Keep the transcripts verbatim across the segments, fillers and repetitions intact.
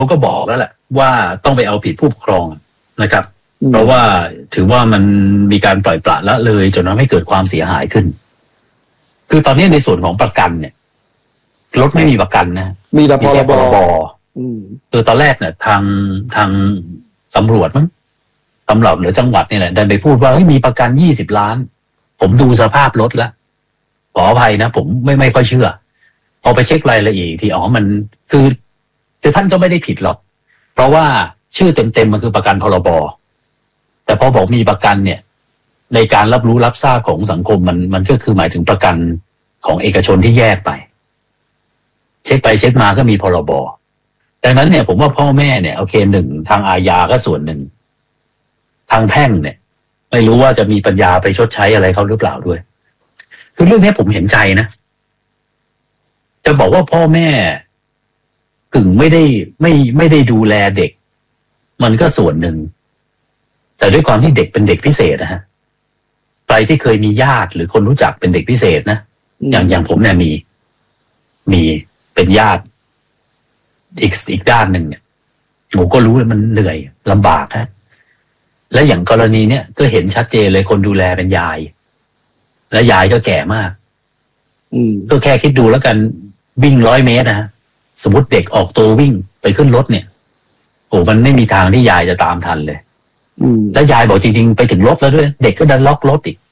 เขาก็บอกแล้วแหละว่าต้องไปเอาผิดผู้ปกครองนะครับเพราะว่าถือว่ามันมีการปล่อยปละละเลยจนทำให้เกิดความเสียหายขึ้นคือตอนนี้ในส่วนของประกันเนี่ยรถไม่มีประกันนะมีแต่พรบคือตอนแรกเนี่ยทางทางตำรวจมั้งตำรวจหรือจังหวัดนี่แหละดันไปพูดว่าเฮ้ยมีประกันยี่สิบล้านผมดูสภาพรถแล้วขออภัยนะผมไม่ไม่ค่อยเชื่อพอไปเช็ครายละเอียดที่อ๋อมันคือคือท่านก็ไม่ได้ผิดหรอกเพราะว่าชื่อเต็มๆมันคือประกันพรบแต่พอบอกมีประกันเนี่ยในการรับรู้รับทราบของสังคมมันมันก็คือหมายถึงประกันของเอกชนที่แยกไปเช็คไปเช็คมาก็มีพรบดังนั้นเนี่ยผมว่าพ่อแม่เนี่ยโอเคหนึ่งทางอาญาก็ส่วนหนึ่งทางแพ่งเนี่ยไม่รู้ว่าจะมีปัญญาไปชดใช้อะไรเขาหรือเปล่าด้วยคือเรื่องนี้ผมเห็นใจนะจะบอกว่าพ่อแม่กึ่งไม่ได้ไม่ไม่ได้ดูแลเด็กมันก็ส่วนหนึ่งแต่ด้วยความที่เด็กเป็นเด็กพิเศษนะฮะใครที่เคยมีญาติหรือคนรู้จักเป็นเด็กพิเศษนะอย่างอย่างผมเนี่ยมีมีเป็นญาติอีกอีกด้านหนึ่งเนี่ยผมก็รู้เลยมันเหนื่อยลำบากฮะและอย่างกรณีเนี้ยก็เห็นชัดเจนเลยคนดูแลเป็นยายและยายก็แก่มากก็แค่คิดดูแล้วกันวิ่งร้อยเมตรนะฮะสมมติเด็กออกตัววิ่งไปขึ้นรถเนี่ยโอ้มันไม่มีทางที่ยายจะตามทันเลยแล้วยายบอกจริงๆไปถึงรถแล้วด้วยเด็กก็ดันล็อกรถอีก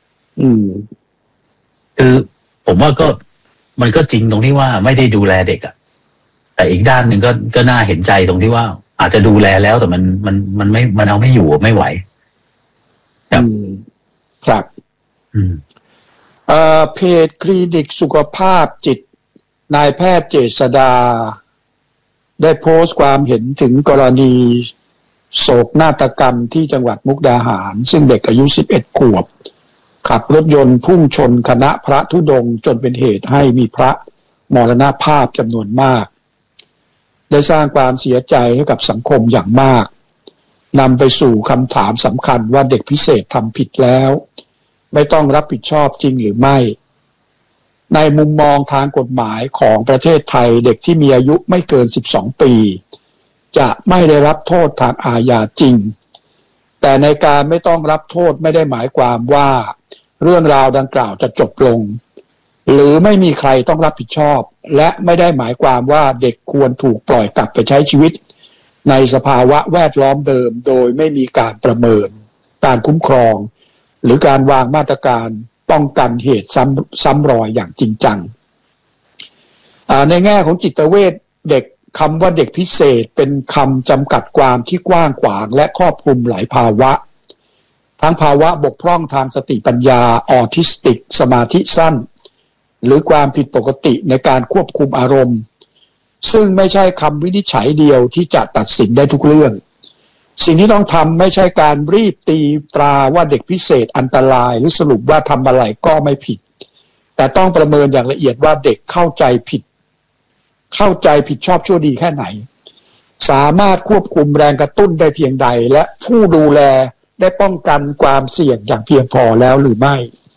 คือผมว่าก็มันก็จริงตรงที่ว่าไม่ได้ดูแลเด็กอะแต่อีกด้านหนึ่งก็ก็น่าเห็นใจตรงที่ว่าอาจจะดูแลแล้วแต่มันมันมันไม่มันเอาไม่อยู่ไม่ไหวครับครับอืมเอ่อเพจคลินิกสุขภาพจิตนายแพทย์เจษฎาได้โพสต์ความเห็นถึงกรณีโศกนาฏกรรมที่จังหวัดมุกดาหารซึ่งเด็กอายุสิบเอ็ดขวบขับรถยนต์พุ่งชนคณะพระธุดงค์จนเป็นเหตุให้มีพระมรณภาพจำนวนมากได้สร้างความเสียใจให้กับสังคมอย่างมากนำไปสู่คำถามสำคัญว่าเด็กพิเศษทำผิดแล้วไม่ต้องรับผิดชอบจริงหรือไม่ในมุมมองทางกฎหมายของประเทศไทยเด็กที่มีอายุไม่เกินสิบสองปีจะไม่ได้รับโทษทางอาญาจริงแต่ในการไม่ต้องรับโทษไม่ได้หมายความว่าเรื่องราวดังกล่าวจะจบลงหรือไม่มีใครต้องรับผิดชอบและไม่ได้หมายความว่าเด็กควรถูกปล่อยกลับไปใช้ชีวิตในสภาวะแวดล้อมเดิมโดยไม่มีการประเมินการคุ้มครองหรือการวางมาตรการป้องกันเหตุซ้ำซ้ำรอยอย่างจริงจังในแง่ของจิตเวชเด็กคำว่าเด็กพิเศษเป็นคำจำกัดความที่กว้างขวางและครอบคลุมหลายภาวะทั้งภาวะบกพร่องทางสติปัญญาออทิสติกสมาธิสั้นหรือความผิดปกติในการควบคุมอารมณ์ซึ่งไม่ใช่คำวินิจฉัยเดียวที่จะตัดสินได้ทุกเรื่องสิ่งที่ต้องทำไม่ใช่การรีบตีตราว่าเด็กพิเศษอันตรายหรือสรุปว่าทำอะไรก็ไม่ผิดแต่ต้องประเมินอย่างละเอียดว่าเด็กเข้าใจผิดเข้าใจผิดชอบชั่วดีแค่ไหนสามารถควบคุมแรงกระตุ้นได้เพียงใดและผู้ดูแลได้ป้องกันความเสี่ยงอย่างเพียงพอแล้วหรือไม่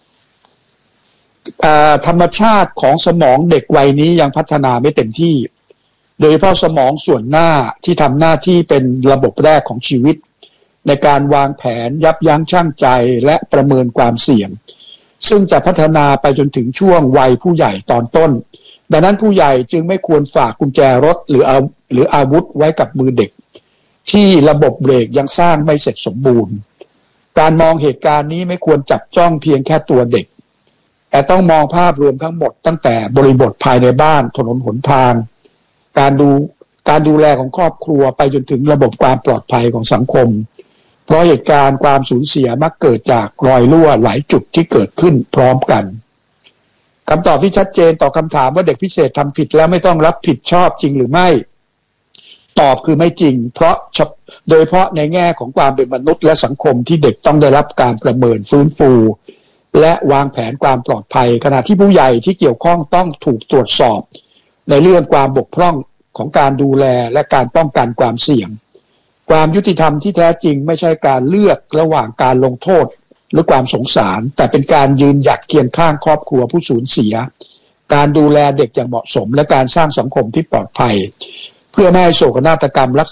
ธรรมชาติของสมองเด็กวัยนี้ยังพัฒนาไม่เต็มที่โดยเฉพาะสมองส่วนหน้าที่ทำหน้าที่เป็นระบบแรกของชีวิตในการวางแผนยับยั้งชั่งใจและประเมินความเสี่ยงซึ่งจะพัฒนาไปจนถึงช่วงวัยผู้ใหญ่ตอนต้นดังนั้นผู้ใหญ่จึงไม่ควรฝากกุญแจรถหรือเอาหรืออาวุธไว้กับมือเด็กที่ระบบเบรกยังสร้างไม่เสร็จสมบูรณ์การมองเหตุการณ์นี้ไม่ควรจับจ้องเพียงแค่ตัวเด็กแต่ต้องมองภาพรวมทั้งหมดตั้งแต่บริบทภายในบ้านถนนหนทางการดูการดูแลของครอบครัวไปจนถึงระบบความปลอดภัยของสังคมเพราะเหตุการณ์ความสูญเสียมักเกิดจากรอยรั่วหลายจุดที่เกิดขึ้นพร้อมกันคำตอบที่ชัดเจนต่อคำถามว่าเด็กพิเศษทำผิดแล้วไม่ต้องรับผิดชอบจริงหรือไม่ตอบคือไม่จริงเพราะโดยเฉพาะในแง่ของความเป็นมนุษย์และสังคมที่เด็กต้องได้รับการประเมินฟื้นฟูและวางแผนความปลอดภัยขณะที่ผู้ใหญ่ที่เกี่ยวข้องต้องถูกตรวจสอบในเรื่องความบกพร่องของการดูแลและการป้องกันความเสี่ยงความยุติธรรมที่แท้จริงไม่ใช่การเลือกระหว่างการลงโทษหรือความสงสารแต่เป็นการยืนหยัดเคียงข้างครอบครัวผู้สูญเสียการดูแลเด็กอย่างเหมาะสมและการสร้างสังคมที่ปลอดภัยเพื่อไม่ให้โศกนาฏกรรมลัก